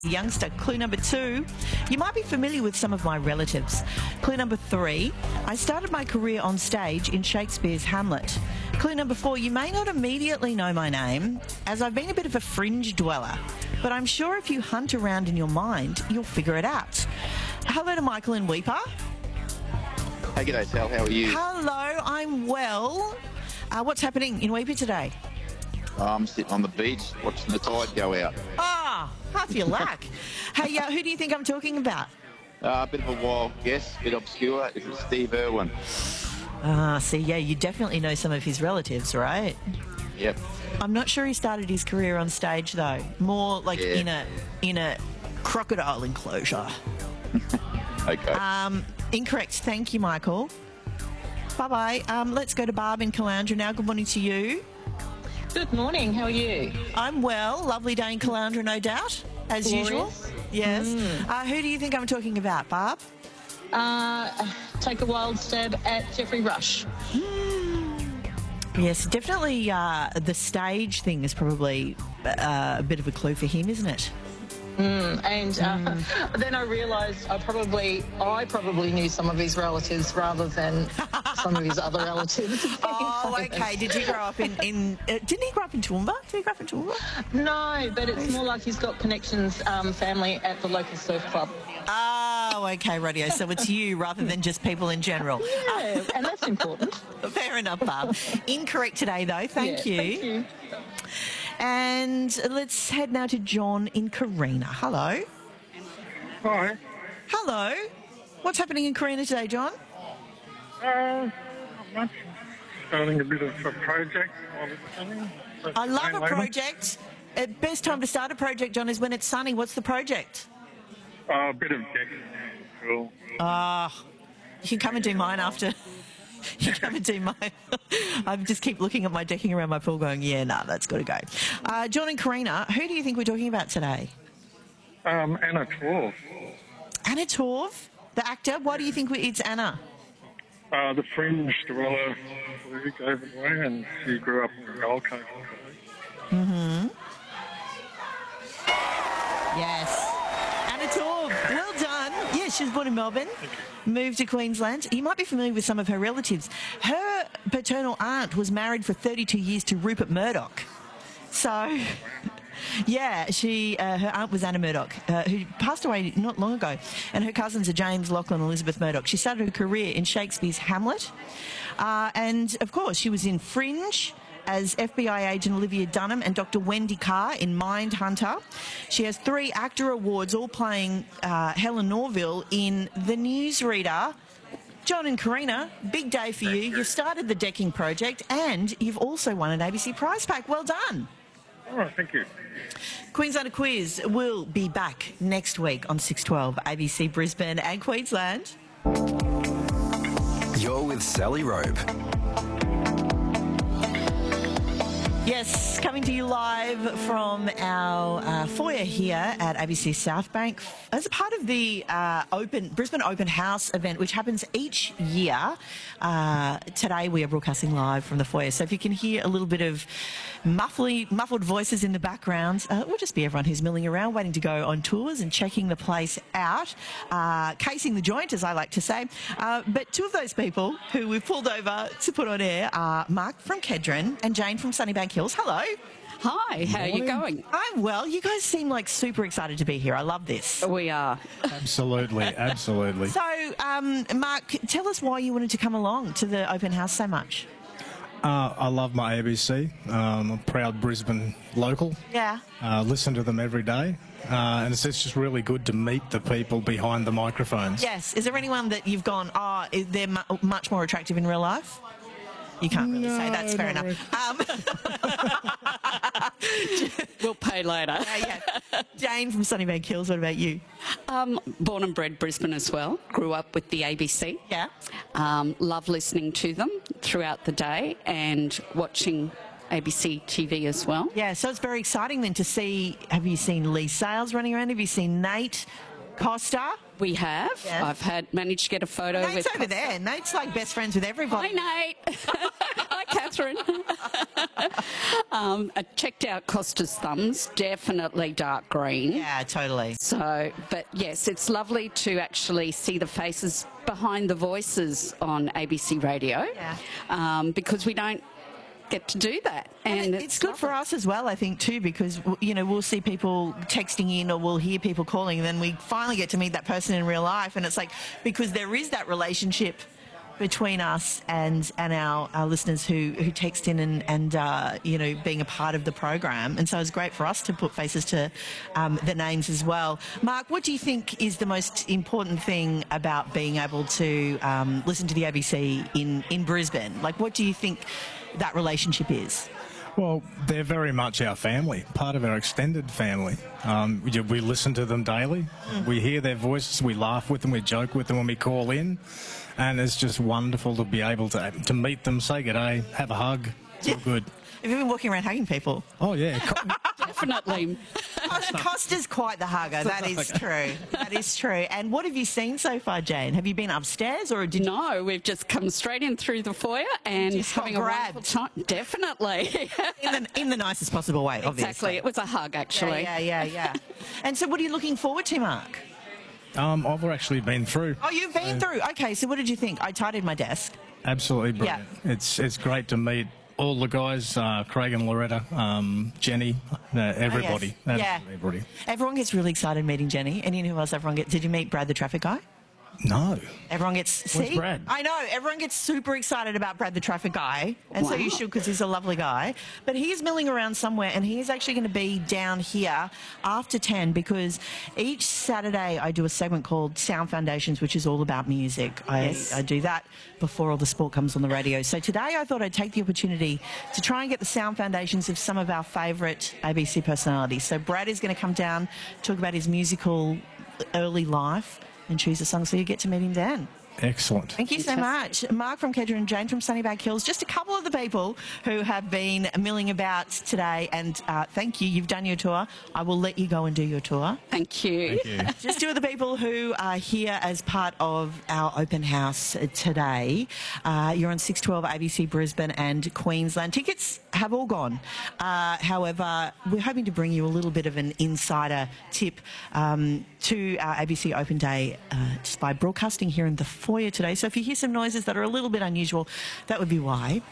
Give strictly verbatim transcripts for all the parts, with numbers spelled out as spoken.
Youngster. Clue number two, you might be familiar with some of my relatives. Clue number three, I started my career on stage in Shakespeare's Hamlet. Clue number four, you may not immediately know my name, as I've been a bit of a fringe dweller, but I'm sure if you hunt around in your mind, you'll figure it out. Hello to Michael in Weeper. Hey, g'day, Sal. How are you? Hello, I'm well. Uh, what's happening in Weeper today? I'm sitting on the beach watching the tide go out. Ah, oh, half your luck. Hey, uh, who do you think I'm talking about? Uh, a bit of a wild guess, a bit obscure. Is it Steve Irwin? Ah, see, yeah, you definitely know some of his relatives, right? Yep. I'm not sure he started his career on stage, though. More like Yeah. in a in a crocodile enclosure. Okay. Um, incorrect. Thank you, Michael. Bye-bye. Um, let's go to Barb in Caloundra now. Good morning to you. Good morning, how are you? I'm well. Lovely day in Caloundra, no doubt, as Glorious. usual. Yes. Mm. Uh, who do you think I'm talking about, Barb? Uh, take a wild stab at Jeffrey Rush. Yes, definitely uh, the stage thing is probably uh, a bit of a clue for him, isn't it? Mm, and uh, then I realised I probably I probably knew some of his relatives rather than some of his other relatives. Oh, okay. Did you grow up in... in uh, didn't he grow up in Toowoomba? Did he grow up in Toowoomba? No, but it's more like he's got connections, um, family at the local surf club. Oh, okay, radio. So it's you rather than just people in general. Yeah, and that's important. Fair enough, Barb. Incorrect today, though. Thank Yeah, you. Thank you. And let's head now to John in Carina. Hello. Hi. Hello. What's happening in Carina today, John? Uh, not much. Starting a bit of a project. while it's sunny. Let's I love explain a later. project. Uh, best time to start a project, John, is when it's sunny. What's the project? Uh, a bit of decking. Cool. Ah, you can come and do mine after. You come and do mine. I just keep looking at my decking around my pool going, yeah, nah, that's got to go. Uh, John and Karina, who do you think we're talking about today? Um, Anna Torv. Anna Torv, the actor. Why do you think we, it's Anna? Uh, the fringe dweller who gave it away, and she grew up on the Gold Coast. Mm-hmm. Yes. Anna Torv, well done. Yes, she was born in Melbourne, moved to Queensland. You might be familiar with some of her relatives. Her paternal aunt was married for thirty-two years to Rupert Murdoch. So, yeah, she uh, her aunt was Anna Murdoch, uh, who passed away not long ago, and her cousins are James, Lachlan and Elizabeth Murdoch. She started her career in Shakespeare's Hamlet, uh, and, of course, she was in Fringe as F B I agent Olivia Dunham and Doctor Wendy Carr in Mindhunter. She has three actor awards, all playing uh, Helen Norville in The Newsreader. John and Karina, big day for you. You've started the decking project and you've also won an A B C prize pack. Well done. All right, thank you. Queenslander Quiz will be back next week on six twelve A B C Brisbane and Queensland. You're with Sally Rope. Yes, coming to you live from our uh, foyer here at A B C South Bank as a part of the uh, open Brisbane Open House event, which happens each year. Uh, today we are broadcasting live from the foyer, so if you can hear a little bit of muffly, muffled voices in the background, uh, it will just be everyone who's milling around, waiting to go on tours and checking the place out, uh, casing the joint, as I like to say. Uh, but two of those people who we've pulled over to put on air are Mark from Kedron and Jane from Sunnybank Hills. Hello. Hi, how are you going? I'm well. You guys seem like super excited to be here. I love this. We are. Absolutely, absolutely. So, um, Mark, tell us why you wanted to come along to the open house so much. Uh, I love my A B C. Um, I'm a proud Brisbane local. Yeah. Uh, listen to them every day. Uh, and it's, it's just really good to meet the people behind the microphones. Yes. Is there anyone that you've gone, oh, they're mu- much more attractive in real life? You can't really No, say that's fair not enough. Um, We'll pay later. yeah, yeah. Jane from Sunnybank Hills, what about you? Um, born and bred Brisbane as well. Grew up with the A B C. Yeah. Um, love listening to them throughout the day and watching A B C T V as well. Yeah, so it's very exciting then to see, have you seen Lee Sales running around? Have you seen Nate Costa? We have. Yeah. I've had managed to get a photo Nate's with over Costa. there. Nate's like best friends with everybody. Hi, Nate. Hi, Kath. Catherine. um, I checked out Costa's thumbs, definitely dark green. Yeah, totally. So, but yes, it's lovely to actually see the faces behind the voices on A B C Radio. Yeah. Um, because we don't get to do that. And it's, it's good for us as well, I think, too, because, you know, we'll see people texting in or we'll hear people calling, and then we finally get to meet that person in real life. And it's like, because there is that relationship between us and and our, our listeners who, who text in and, and uh, you know, being a part of the program. And so it's great for us to put faces to um, the names as well. Mark, what do you think is the most important thing about being able to um, listen to the A B C in, in Brisbane? Like, what do you think that relationship is? Well, they're very much our family, part of our extended family. Um, we, we listen to them daily. Mm. We hear their voices. We laugh with them. We joke with them when we call in. And it's just wonderful to be able to to meet them, say good day, have a hug. It's all good. Have you been walking around hugging people? Oh, yeah. Definitely. Costa's quite the hugger. That is true. That is true. And what have you seen so far, Jane? Have you been upstairs or did you... No, we've just come straight in through the foyer and Just got having a grabbed. wonderful time. Definitely. in, the, in the nicest possible way, obviously. Exactly. It was a hug, actually. Yeah, yeah, yeah, yeah. And so what are you looking forward to, Mark? Um, I've actually been through. Oh, you've been So- through. Okay, so what did you think? I tidied my desk. Absolutely brilliant. It's it's great to meet all the guys, uh, Craig and Loretta, um, Jenny, uh, everybody. Oh, yes. Yeah. Everybody. Everyone gets really excited meeting Jenny. And you know who else everyone gets? Did you meet Brad the traffic guy? No. Everyone gets... Where's See? Brad? I know. Everyone gets super excited about Brad the traffic guy. And so you Wow. should, because he's a lovely guy. But he's milling around somewhere, and he's actually going to be down here after ten, because each Saturday I do a segment called Sound Foundations, which is all about music. I, Yes. I do that before all the sport comes on the radio. So today I thought I'd take the opportunity to try and get the sound foundations of some of our favourite A B C personalities. So Brad is going to come down, talk about his musical early life, and choose a song, so you get to meet him then. Excellent. Thank you so much. Mark from Kedra and Jane from Sunnybank Hills, just a couple of the people who have been milling about today, and uh, thank you. You've done your tour. I will let you go and do your tour. Thank you. Thank you. Just two of the people who are here as part of our open house today. Uh, you're on six twelve A B C Brisbane and Queensland. Tickets have all gone. Uh, however, we're hoping to bring you a little bit of an insider tip um, to our A B C Open Day uh, just by broadcasting here in the foyer today. So if you hear some noises that are a little bit unusual, that would be why.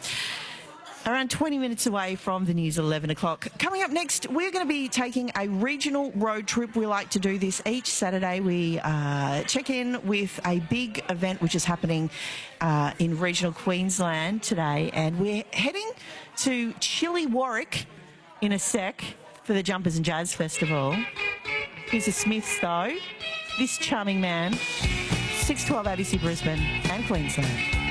Around twenty minutes away from the news at eleven o'clock. Coming up next, we're going to be taking a regional road trip. We like to do this each Saturday. We uh, check in with a big event which is happening uh, in regional Queensland today, and we're heading to Chili Warwick in a sec for the Jumpers and Jazz Festival. Here's the Smiths, though. This charming man, six twelve A B C Brisbane and Queensland.